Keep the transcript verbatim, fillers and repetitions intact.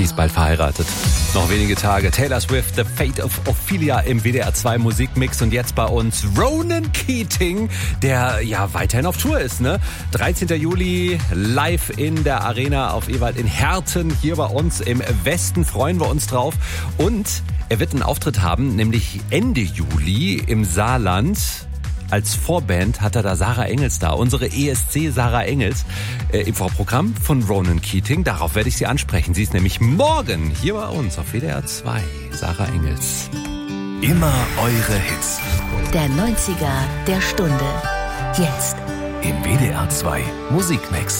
Die ist bald verheiratet. Noch wenige Tage. Taylor Swift, The Fate of Ophelia im W D R zwei Musikmix. Und jetzt bei uns Ronan Keating, der ja weiterhin auf Tour ist. Ne? dreizehnten Juli live in der Arena auf Ewald in Herten. Hier bei uns im Westen freuen wir uns drauf. Und er wird einen Auftritt haben, nämlich Ende Juli im Saarland. Als Vorband hat er da Sarah Engels da, unsere E S C Sarah Engels, äh, im Vorprogramm von Ronan Keating. Darauf werde ich sie ansprechen. Sie ist nämlich morgen hier bei uns auf W D R zwei. Sarah Engels. Immer eure Hits. Der neunziger der Stunde. Jetzt. Im W D R zwei Musikmix.